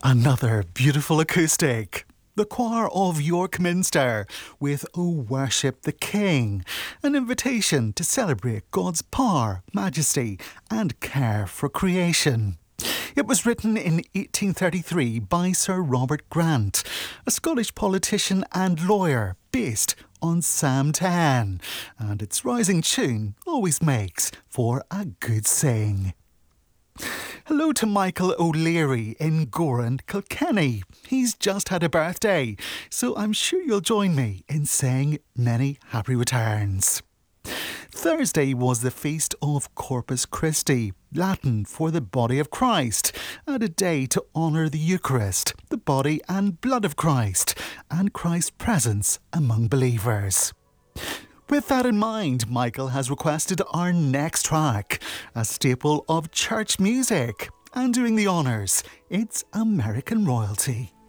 Another beautiful acoustic. The choir of York Minster with O Worship the King, an invitation to celebrate God's power, majesty and care for creation. It was written in 1833 by Sir Robert Grant, a Scottish politician and lawyer based on Psalm 10, and its rising tune always makes for a good sing. Hello to Michael O'Leary in Goran, Kilkenny. He's just had a birthday, so I'm sure you'll join me in saying many happy returns. Thursday was the feast of Corpus Christi, Latin for the body of Christ, and a day to honour the Eucharist, the body and blood of Christ, and Christ's presence among believers. With that in mind, Michael has requested our next track, a staple of church music. And doing the honours, it's American Royalty.